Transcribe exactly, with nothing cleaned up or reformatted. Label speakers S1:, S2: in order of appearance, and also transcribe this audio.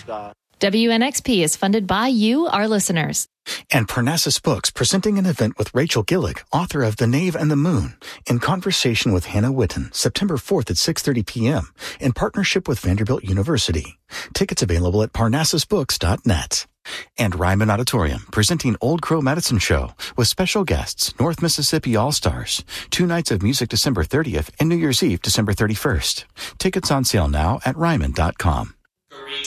S1: uh,
S2: W N X P is funded by you, our listeners.
S3: And Parnassus Books presenting an event with Rachel Gillick, author of The Knave and the Moon, in conversation with Hannah Witten, September fourth at six thirty p.m. in partnership with Vanderbilt University. Tickets available at parnassus books dot net. And Ryman Auditorium presenting Old Crow Medicine Show with special guests, North Mississippi All-Stars. Two nights of music December thirtieth and New Year's Eve December thirty-first. Tickets on sale now at ryman dot com.